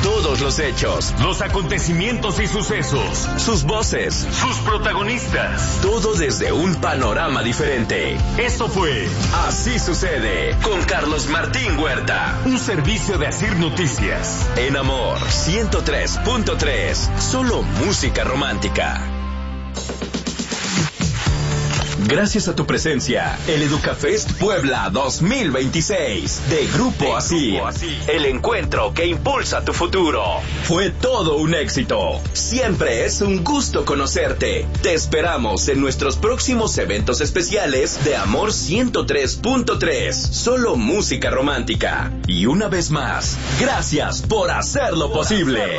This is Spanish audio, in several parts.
Todos los hechos, los acontecimientos y sucesos, sus voces, sus protagonistas, todo desde un panorama diferente. Esto fue Así Sucede con Carlos Martín Huerta, un servicio de Asir Noticias. En Amor 103.3, solo música romántica. Gracias a tu presencia, el EducaFest Puebla 2026 de Grupo Asir, el encuentro que impulsa tu futuro. Fue todo un éxito. Siempre es un gusto conocerte. Te esperamos en nuestros próximos eventos especiales de Amor 103.3, solo música romántica. Y una vez más, gracias por hacerlo posible.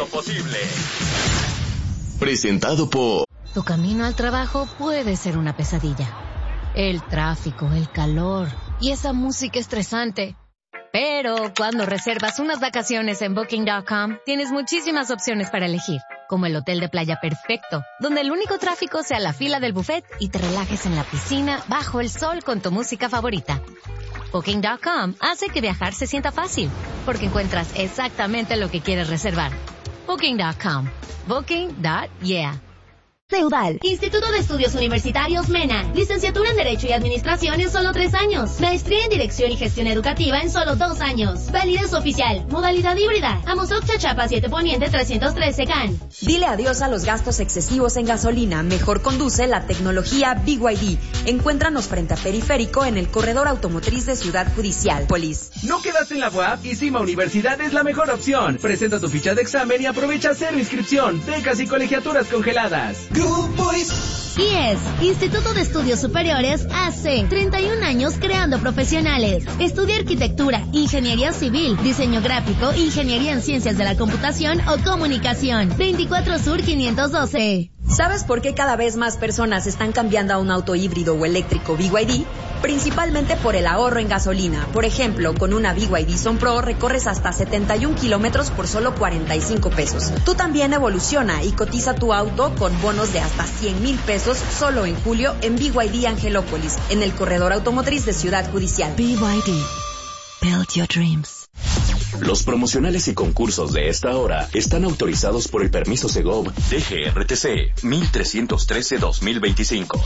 Presentado por... Tu camino al trabajo puede ser una pesadilla. El tráfico, el calor y esa música estresante. Pero cuando reservas unas vacaciones en Booking.com, tienes muchísimas opciones para elegir, como el hotel de playa perfecto, donde el único tráfico sea la fila del buffet y te relajes en la piscina bajo el sol con tu música favorita. Booking.com hace que viajar se sienta fácil, porque encuentras exactamente lo que quieres reservar. Booking.com. Booking.yeah. Ceudal, Instituto de Estudios Universitarios MENA, licenciatura en Derecho y Administración en solo 3 años, maestría en Dirección y Gestión Educativa en solo 2 años, validez oficial, modalidad híbrida, Amozoc Chachapa 7 Poniente 313 CAN. Dile adiós a los gastos excesivos en gasolina, mejor conduce la tecnología BYD. Encuéntranos frente a Periférico en el corredor automotriz de Ciudad Judicial. Polis. ¿No quedaste en la UAP? ISIMA Universidad es la mejor opción. Presenta tu ficha de examen y aprovecha cero inscripción, becas y colegiaturas congeladas. IES, Instituto de Estudios Superiores, hace 31 años creando profesionales. Estudia arquitectura, ingeniería civil, diseño gráfico, ingeniería en ciencias de la computación o comunicación. 24 Sur 512. ¿Sabes por qué cada vez más personas están cambiando a un auto híbrido o eléctrico BYD? Principalmente por el ahorro en gasolina. Por ejemplo, con una BYD Son Pro recorres hasta 71 kilómetros por solo 45 pesos. Tú también evoluciona y cotiza tu auto con bonos de hasta 100,000 pesos solo en julio en BYD Angelópolis, en el corredor automotriz de Ciudad Judicial. BYD. Build your dreams. Los promocionales y concursos de esta hora están autorizados por el permiso Segov DGRTC 1313-2025.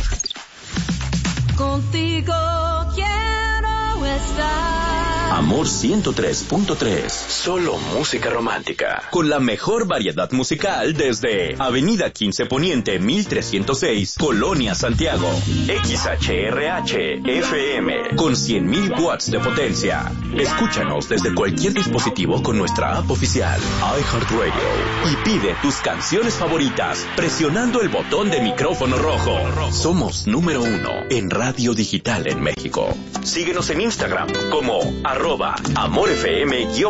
Contigo quiero estar. Amor 103.3, solo música romántica. Con la mejor variedad musical desde Avenida 15 Poniente 1306, Colonia Santiago. XHRH FM con 100,000 watts de potencia. Escúchanos desde cualquier dispositivo con nuestra app oficial iHeartRadio y pide tus canciones favoritas presionando el botón de micrófono rojo. Somos número 1 en radio digital en México. Síguenos en Instagram como @AmorFM_MX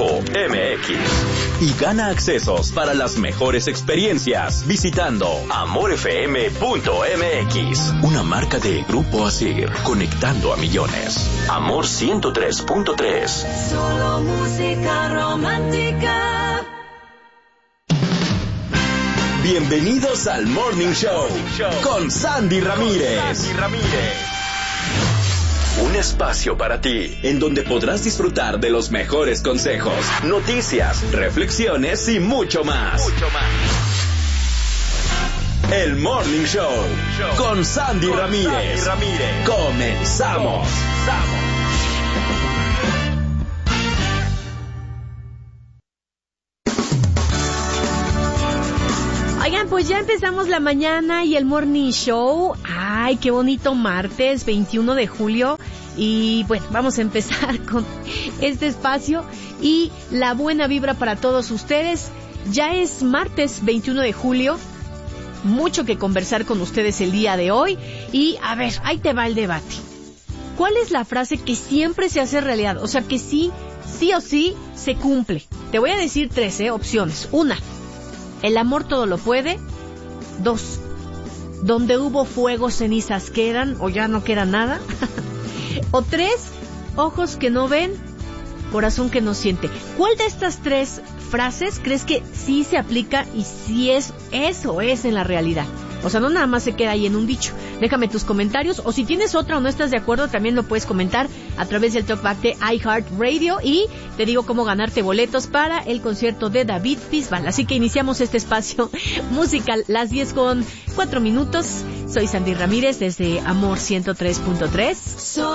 y gana accesos para las mejores experiencias visitando AmorFM.mx, una marca de Grupo Asir, conectando a millones. Amor 103.3, Solo música romántica. Bienvenidos al Morning Show con Sandy Ramírez. Un espacio para ti, en donde podrás disfrutar de los mejores consejos, noticias, reflexiones y mucho más. El Morning Show con Sandy Ramírez. Comenzamos. Oigan, pues ya empezamos la mañana y el Morning Show. Ay, qué bonito martes, 21 de julio. Y bueno, vamos a empezar con este espacio y la buena vibra para todos ustedes. Ya es martes 21 de julio. Mucho que conversar con ustedes el día de hoy. Y a ver, ahí te va el debate. ¿Cuál es la frase que siempre se hace realidad? O sea, que sí o sí se cumple. Te voy a decir 3 opciones. 1. El amor todo lo puede. 2. Donde hubo fuego, cenizas quedan, o ya no queda nada. O 3. Ojos que no ven, corazón que no siente. ¿Cuál de estas 3 frases crees que sí se aplica y si es eso es en la realidad? O sea, no nada más se queda ahí en un dicho. Déjame tus comentarios, o si tienes otra o no estás de acuerdo, también lo puedes comentar a través del Talkback de iHeartRadio, y te digo cómo ganarte boletos para el concierto de David Bisbal. Así que iniciamos este espacio musical, las 10:04. Soy Sandy Ramírez desde Amor 103.3.